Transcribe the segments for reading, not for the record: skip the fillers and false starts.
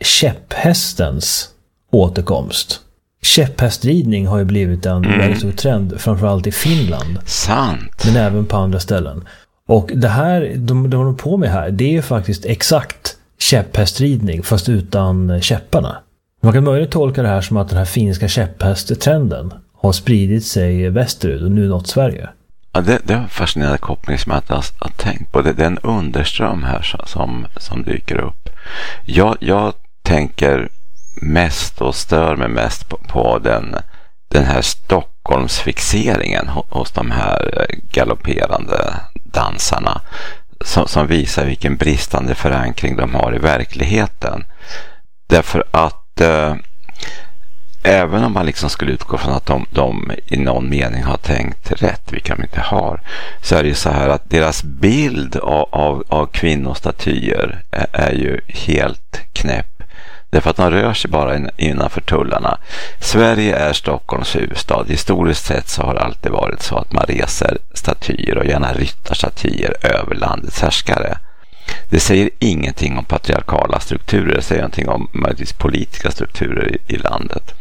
käpphästens återkomst. Käpphästridning har ju blivit en väldigt stor trend, framförallt i Finland. Sant. Men även på andra ställen. Och det här, de håller på med här, det är ju faktiskt exakt käpphästridning, fast utan käpparna. Man kan möjligt tolka det här som att den här finska käpphästtrenden har spridit sig västerut och nu nått Sverige. Ja, det är en fascinerande koppling som jag inte har tänkt på. Det är en underström här som dyker upp. Jag tänker mest och stör mig mest på den här Stockholmsfixeringen hos de här galopperande dansarna som visar vilken bristande förankring de har i verkligheten. Därför att även om man liksom skulle utgå från att de i någon mening har tänkt rätt, vilka de inte har, så är det ju så här att deras bild av kvinnostatyer är ju helt knäpp. Därför att de rör sig bara innanför tullarna. Sverige är Stockholms huvudstad. Historiskt sett så har det alltid varit så att man reser statyer och gärna ryttarstatyer över landets härskare. Det säger ingenting om patriarkala strukturer. Det säger någonting om möjligtvis politiska strukturer i landet.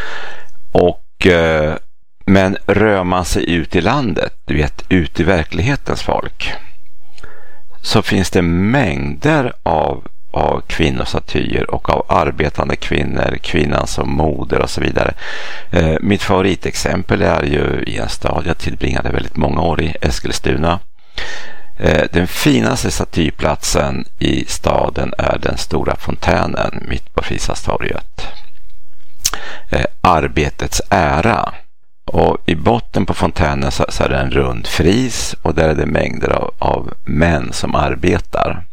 Men rör man sig ut i landet, du vet, ut i verklighetens folk, så finns det mängder av kvinnostatyer och av arbetande kvinnor, kvinnan som moder och så vidare. Mitt favoritexempel är ju i en stad jag tillbringade väldigt många år i, Eskilstuna. Den finaste statyplatsen i staden är den stora fontänen mitt på Fristadstorget. Arbetets ära. Och i botten på fontänen så är det en rund fris och där är det mängder av män som arbetar.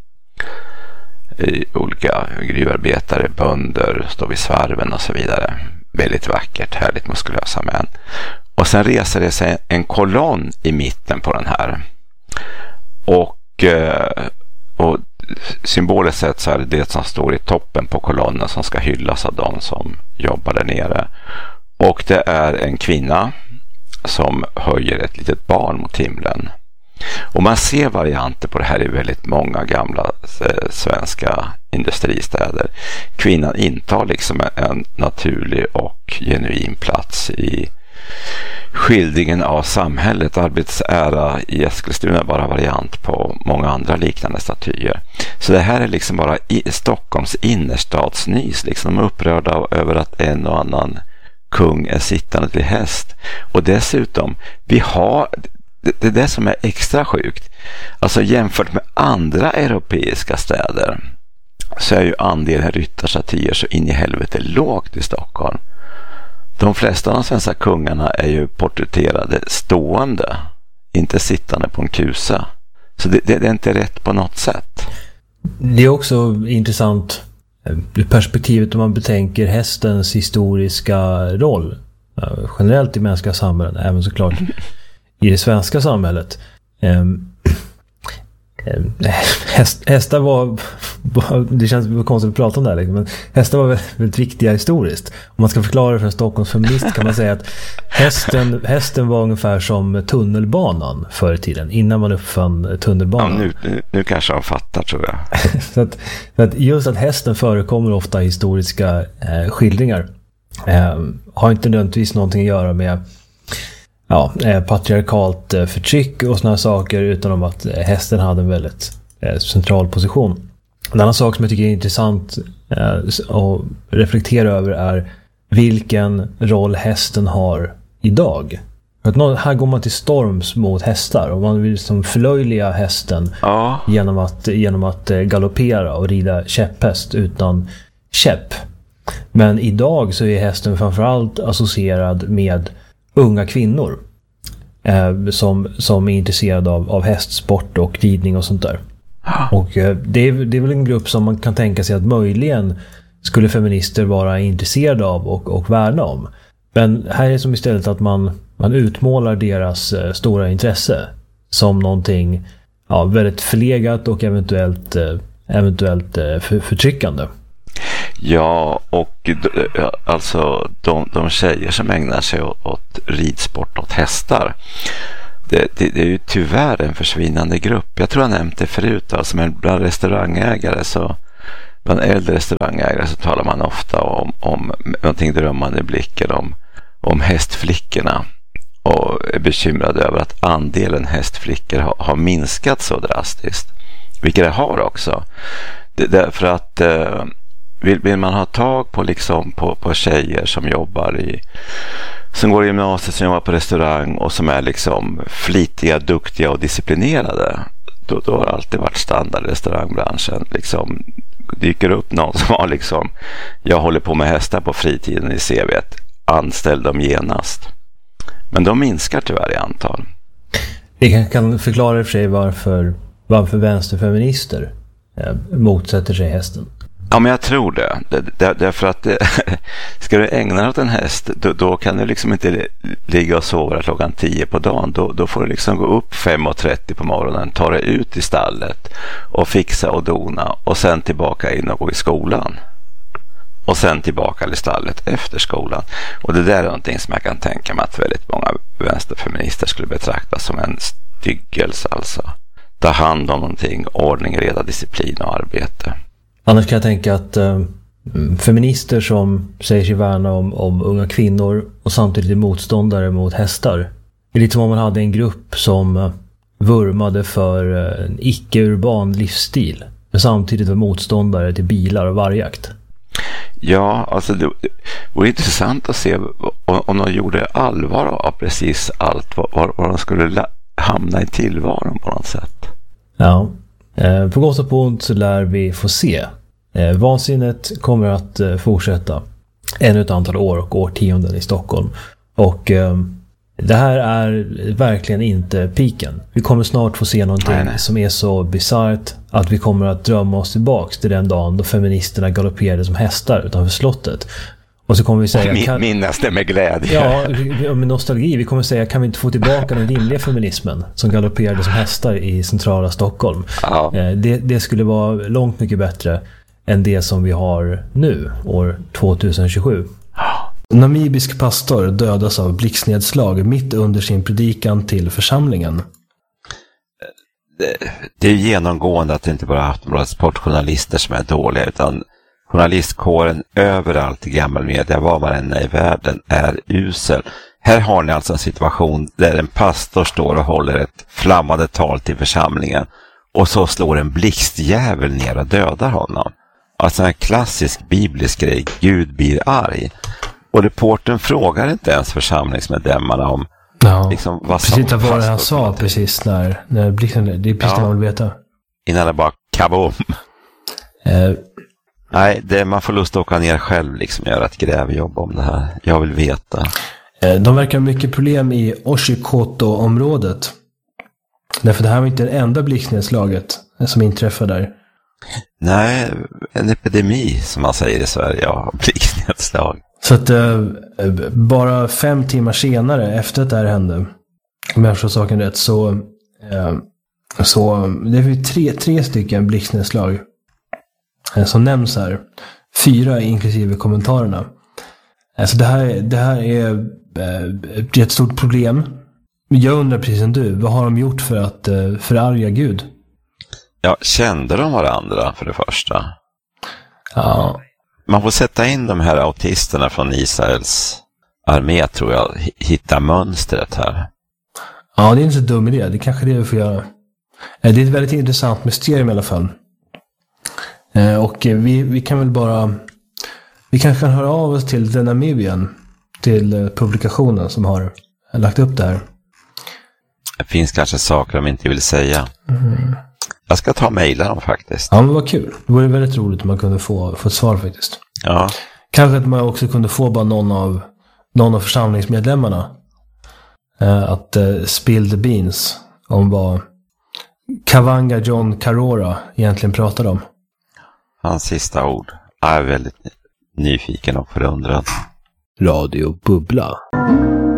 Olika gruvarbetare, bönder, står vid svarven och så vidare. Väldigt vackert, härligt muskulösa män. Och sen reser det sig en kolonn i mitten på den här. Och symboliskt sett så är det som står i toppen på kolonnen som ska hyllas av de som jobbar där nere. Och det är en kvinna som höjer ett litet barn mot himlen. Och man ser varianter på det här i väldigt många gamla svenska industristäder. Kvinnan intar liksom en naturlig och genuin plats i skildringen av samhället. Arbetets ära i Eskilstuna är bara variant på många andra liknande statyer. Så det här är liksom bara Stockholms innerstadsnys. Liksom upprörda över att en och annan kung är sittande till häst. Och dessutom, vi har... Det är det som är extra sjukt. Alltså jämfört med andra europeiska städer så är ju andelen ryttarstatyer så in i helvete lågt i Stockholm. De flesta av de svenska kungarna är ju porträtterade stående, inte sittande på en kusa. Så det är inte rätt på något sätt. Det är också intressant ur perspektivet om man betänker hästens historiska roll generellt i mänskliga samhällen, även såklart i det svenska samhället. Hästar var, det känns konstigt att prata om det här, men hästar var väldigt viktiga historiskt. Om man ska förklara det för en Stockholmsfeminist kan man säga att hästen var ungefär som tunnelbanan förr i tiden, innan man uppfann tunnelbanan. Ja, nu kanske jag fattar, tror jag. så att just att hästen förekommer ofta i historiska skildringar har inte nödvändigtvis någonting att göra med patriarkalt förtryck och såna saker, utan om att hästen hade en väldigt central position. En annan sak som jag tycker är intressant att reflektera över är vilken roll hästen har idag. För att här går man till storms mot hästar och man vill liksom förlöjliga hästen genom att galoppera och rida käpphäst utan käpp. Men idag så är hästen framförallt associerad med unga kvinnor som är intresserade av hästsport och ridning och sånt där. Och det är väl en grupp som man kan tänka sig att möjligen skulle feminister vara intresserade av och värna om. Men här är det som istället att man utmålar deras stora intresse som någonting väldigt förlegat och eventuellt förtryckande. Ja, och alltså de tjejer som ägnar sig åt ridsport, åt hästar, det är ju tyvärr en försvinnande grupp. Jag tror jag nämnt det förut, alltså, men bland restaurangägare så bland äldre restaurangägare så talar man ofta om någonting drömmande i blicken, om hästflickorna, och är bekymrade över att andelen hästflickor har minskat så drastiskt. Vilket det har också. Därför att vill man ha tag på liksom på tjejer som går i gymnasiet, som jobbar på restaurang och som är liksom flitiga, duktiga och disciplinerade, då har det alltid varit standard i restaurangbranschen. Liksom, dyker upp någon som har liksom, jag håller på med hästar på fritiden i CV:t, anställ dem genast. Men de minskar tyvärr i antal. Det kan förklara för sig varför vänsterfeminister motsätter sig hästen. Ja, men jag tror det. Därför att ska du ägna dig åt en häst, då kan du liksom inte ligga och sova klockan 10 på dagen. Då får du liksom gå upp 5:30 på morgonen, ta dig ut i stallet och fixa och dona och sen tillbaka in och gå i skolan. Och sen tillbaka till stallet efter skolan. Och det där är någonting som jag kan tänka mig att väldigt många vänsterfeminister skulle betrakta som en styggelse. Alltså, ta hand om någonting, ordning, reda, disciplin och arbete. Annars kan jag tänka att feminister som säger sig värna om unga kvinnor och samtidigt är motståndare mot hästar. Det är lite som om man hade en grupp som vurmade för en icke-urban livsstil men samtidigt var motståndare till bilar och vargjakt. Ja, alltså det vore intressant att se om de gjorde allvar av precis allt, var de skulle hamna i tillvaron på något sätt. Ja, på gott och på ont så lär vi få se. Vansinnet kommer att fortsätta ännu ett antal år och årtionden i Stockholm. Och det här är verkligen inte piken. Vi kommer snart få se någonting som är så bisarrt att vi kommer att drömma oss tillbaks till den dagen då feministerna galopperade som hästar utanför slottet. Och så kommer vi säga... Minnas det med glädje. Ja, med nostalgi. Vi kommer säga, kan vi inte få tillbaka den rimliga feminismen som galopperade som hästar i centrala Stockholm? Ja. Det skulle vara långt mycket bättre än det som vi har nu, år 2027. Namibisk pastor dödas av blixtnedslag mitt under sin predikan till församlingen. Det är genomgående att det inte bara haft några sportjournalister som är dåliga, utan journalistkåren överallt i gammal media, var man än är i världen, är usel. Här har ni alltså en situation där en pastor står och håller ett flammande tal till församlingen och så slår en blixtjävel ner och dödar honom. Alltså en klassisk biblisk grej, Gud blir arg. Och reporten frågar inte ens församlingsmedlemmarna om liksom, vad precis som vad han sa precis när blixten, det är precis det man vill veta. Innan det bara kaboom. Nej, man får lust att åka ner själv liksom, göra ett grävjobb om det här. Jag vill veta. De verkar ha mycket problem i Oshikoto-området. Därför det här var inte det enda blixtnedslaget som inträffade där. Nej, en epidemi som man säger i Sverige, ja, blixtnedslag. Så att bara 5 timmar senare efter att det här hände, om jag förstår saken rätt, så det är 3 stycken blixtnedslag som nämns här. 4 inklusive kommentarerna. Alltså det här är ett stort problem. Jag undrar precis som du, vad har de gjort för att förarga Gud? Ja, kände de varandra för det första? Ja. Man får sätta in de här autisterna från Israels armé, tror jag, hitta mönstret här. Ja, det är inte så dum idé. Det är kanske det vi får göra. Det är ett väldigt intressant mysterium i alla fall. Och vi kan väl bara... Vi kanske kan höra av oss till The Namibian, till publikationen som har lagt upp det här. Det finns kanske saker de inte vill säga. Jag ska ta och mejla dem faktiskt. Ja, men vad kul. Det vore väldigt roligt om man kunde få ett svar faktiskt. Ja. Kanske att man också kunde få bara någon av församlingsmedlemmarna att spill the beans om vad Kavanga John Karora egentligen pratade om. Hans sista ord. Jag är väldigt nyfiken och förundrad. Radio Bubbla.